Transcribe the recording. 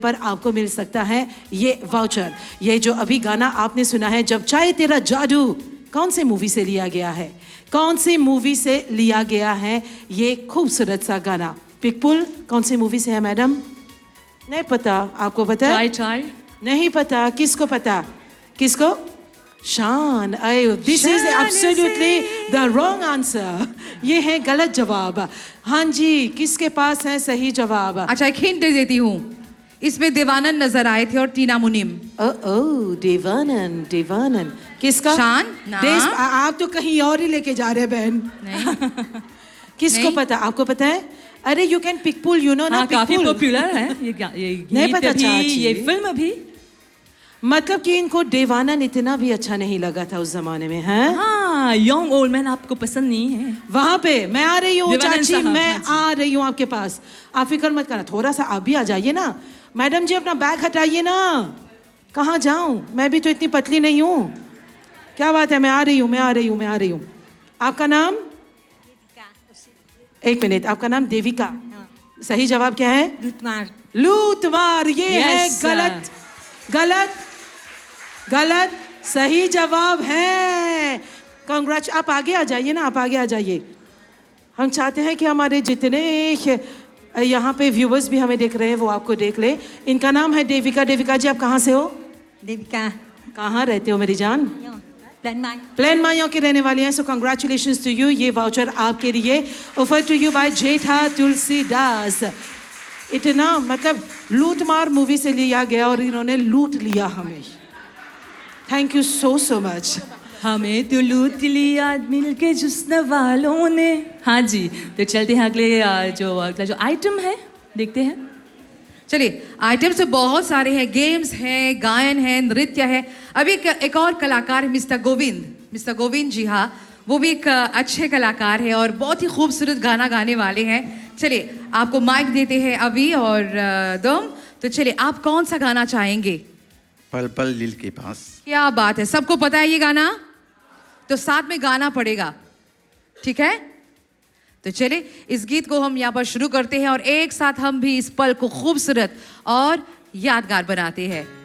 पर आपको मिल सकता है ये वाउचर। ये जो अभी गाना आपने सुना है जब चाहे तेरा जादू, कौन से मूवी से लिया गया है? कौन सी मूवी से लिया गया है ये खूबसूरत सा गाना? पिकपुल कौन सी मूवी से है मैडम? नहीं पता, आपको पता है? ट्राई नहीं पता, किसको पता? किसको? शान। This is absolutely the wrong answer. ये है गलत जवाब। हाँ जी, किसके पास है सही जवाब? अच्छा, एक हिंट दे देती हूँ, इसमें देवानंद नजर आए थे और टीना मुनीम। देवानंद। देवानंद किसका? शान देश। आप तो कहीं और ही लेके जा रहे हैं बहन। नहीं। किसको नहीं। पता? आपको पता है? अरे यू कैन पिकपुल, यू नो ना। काफी पॉपुलर है ये नहीं पता भी, चाची। ये फिल्म भी। मतलब कि इनको देवानंद इतना भी अच्छा नहीं लगा था उस जमाने में, है? हाँ, यंग ओल्ड मैन आपको पसंद नहीं है? वहां पे मैं आ रही हूँ देवानंद चाची, साहब, मैं हाँ आ रही हूँ आपके पास। आप फिक्र मत करना, थोड़ा सा आप भी आ जाइए ना। मैडम जी अपना बैग हटाइए ना। कहाँ जाऊं? मैं भी तो इतनी पतली नहीं हूँ। क्या बात है? मैं आ रही हूँ, मैं आ रही हूँ, मैं आ रही हूँ। आपका नाम? एक मिनट, आपका नाम देविका? सही जवाब क्या है? लूटमार। लूटमार। ये है गलत। गलत गलत। सही जवाब है। कांग्रेच। आप आगे आ जाइए ना, आप आगे आ जाइए। हम चाहते हैं कि हमारे जितने यहाँ पे व्यूवर्स भी हमें देख रहे हैं वो आपको देख ले। इनका नाम है देविका। देविका जी, आप कहाँ से हो? देविका। कहाँ रहते हो मेरी जान? प्लान माया के रहने वाली हैं। सो कंग्रेचुलेशंस टू यू। ये वाउचर आपके लिए ऑफर टू यू बाय जेठा तुलसीदास। इतना मतलब लूटमार मूवी से लिया गया और इन्होंने लूट लिया हमें। Thank you so much. हमें तो लूट लिया मिलके जुस्न वालों ने। हाँ जी, तो चलते हैं अगला जो आइटम है, देखते हैं। चलिए, आइटम्स तो बहुत सारे हैं, गेम्स हैं, गायन है, नृत्य है। अभी एक और कलाकार है, मिस्टर गोविंद। मिस्टर गोविंद जी, हाँ, वो भी एक अच्छे कलाकार है और बहुत ही खूबसूरत गाना गाने वाले हैं। चलिए, आपको माइक देते हैं अभी और दम। तो चलिए, आप कौन सा गाना चाहेंगे? पल पल दिल के पास। क्या बात है, सबको पता है ये गाना? तो साथ में गाना पड़ेगा, ठीक है? तो चलिए, इस गीत को हम यहाँ पर शुरू करते हैं और एक साथ हम भी इस पल को खूबसूरत और यादगार बनाते हैं।